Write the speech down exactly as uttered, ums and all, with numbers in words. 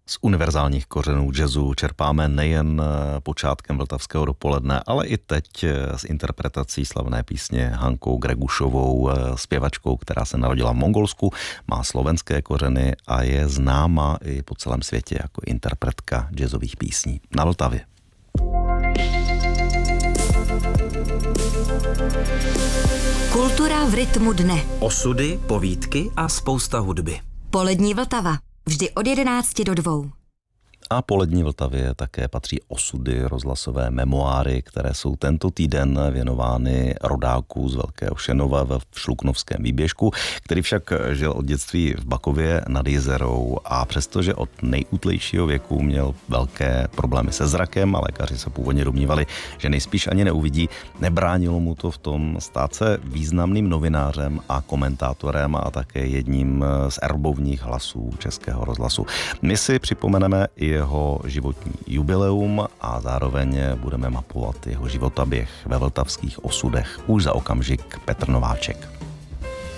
Z univerzálních kořenů jazzu čerpáme nejen počátkem vltavského dopoledne, ale i teď s interpretací slavné písně Hankou Gregušovou, zpěvačkou, která se narodila v Mongolsku, má slovenské kořeny a je známa i po celém světě jako interpretka jazzových písní na Vltavě. Kultura v rytmu dne. Osudy, povídky a spousta hudby. Polední Vltava. Vždy od jedenácti do dvou. A Polední Vltavě také patří osudy, rozhlasové memoáry, které jsou tento týden věnovány rodáku z Velkého Šenova ve Šluknovském výběžku, který však žil od dětství v Bakově nad Jizerou a přestože od nejútlejšího věku měl velké problémy se zrakem a lékaři se původně domnívali, že nejspíš ani neuvidí, nebránilo mu to v tom stát se významným novinářem a komentátorem a také jedním z erbovních hlasů Českého rozhlasu. My si připomeneme i jeho životní jubileum a zároveň budeme mapovat jeho životaběh ve vltavských osudech. Už za okamžik Petr Nováček.